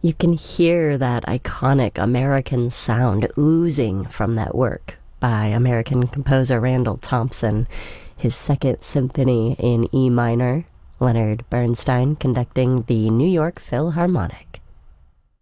You can hear that iconic American sound oozing from that work by American composer Randall Thompson, his Second Symphony in E minor, Leonard Bernstein conducting the New York Philharmonic.